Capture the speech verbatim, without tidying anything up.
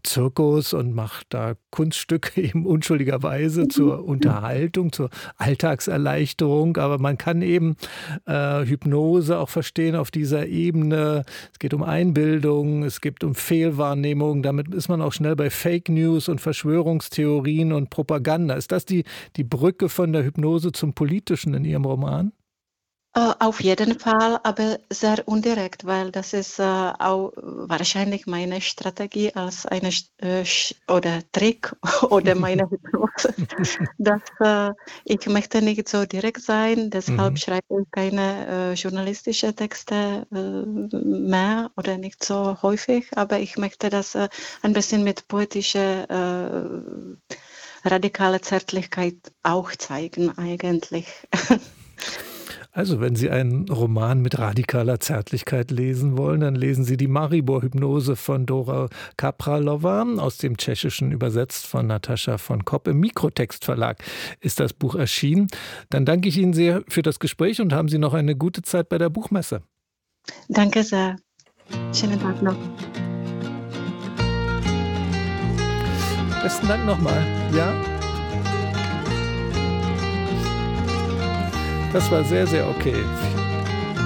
Zirkus und macht da Kunststücke eben unschuldigerweise zur Unterhaltung, zur Alltagserleichterung. Aber man kann eben äh, Hypnose auch verstehen auf dieser Ebene. Es geht um Einbildung, es geht um Fehlwahrnehmung. Damit ist man auch schnell bei Fake News und Verschwörungstheorien und Propaganda. Ist das die, die Brücke von der Hypnose zum Politischen in Ihrem Roman? Äh, auf jeden Fall, aber sehr indirekt, weil das ist äh, auch wahrscheinlich meine Strategie als eine äh, Sch- oder Trick oder meine Hypnose, dass äh, ich möchte nicht so direkt sein, deshalb Mhm. schreibe ich keine äh, journalistische Texte äh, mehr oder nicht so häufig, aber ich möchte das äh, ein bisschen mit poetischer äh, radikaler Zärtlichkeit auch zeigen eigentlich. Also, wenn Sie einen Roman mit radikaler Zärtlichkeit lesen wollen, dann lesen Sie die Maribor-Hypnose von Dora Kapralova, aus dem Tschechischen übersetzt von Natascha von Kopp. Im Mikrotext-Verlag ist das Buch erschienen. Dann danke ich Ihnen sehr für das Gespräch und haben Sie noch eine gute Zeit bei der Buchmesse. Danke sehr. Schönen Tag noch. Besten Dank nochmal. Ja? Das war sehr, sehr okay.